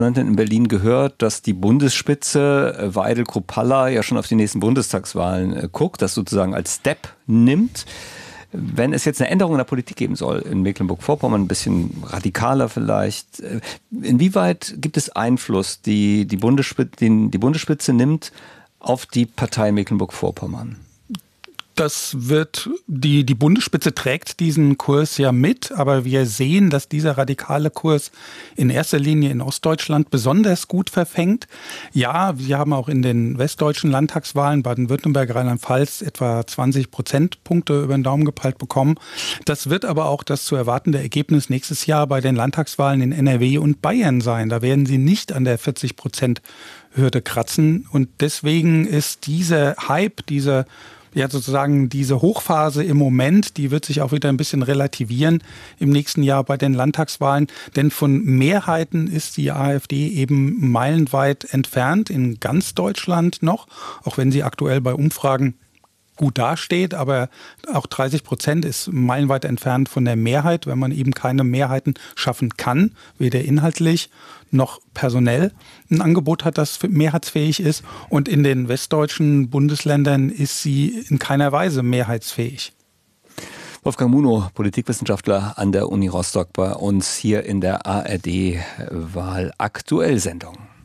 in Berlin gehört, dass die Bundesspitze Weidel-Kruppalla ja schon auf die nächsten Bundestagswahlen guckt, das sozusagen als Step nimmt. Wenn es jetzt eine Änderung in der Politik geben soll, in Mecklenburg-Vorpommern, ein bisschen radikaler vielleicht, inwieweit gibt es Einfluss, den die Bundesspitze nimmt auf die Partei Mecklenburg-Vorpommern? Die Bundesspitze trägt diesen Kurs ja mit, aber wir sehen, dass dieser radikale Kurs in erster Linie in Ostdeutschland besonders gut verfängt. Ja, wir haben auch in den westdeutschen Landtagswahlen Baden-Württemberg, Rheinland-Pfalz etwa 20 Prozentpunkte über den Daumen gepeilt bekommen. Das wird aber auch das zu erwartende Ergebnis nächstes Jahr bei den Landtagswahlen in NRW und Bayern sein. Da werden sie nicht an der 40%-Hürde kratzen. Und deswegen ist dieser Hype, diese Hochphase im Moment, die wird sich auch wieder ein bisschen relativieren im nächsten Jahr bei den Landtagswahlen. Denn von Mehrheiten ist die AfD eben meilenweit entfernt, in ganz Deutschland noch, auch wenn sie aktuell bei Umfragen gut dasteht, aber auch 30% ist meilenweit entfernt von der Mehrheit, wenn man eben keine Mehrheiten schaffen kann, weder inhaltlich noch personell ein Angebot hat, das mehrheitsfähig ist. Und in den westdeutschen Bundesländern ist sie in keiner Weise mehrheitsfähig. Wolfgang Munow, Politikwissenschaftler an der Uni Rostock, bei uns hier in der ARD-Wahl-Aktuell-Sendung.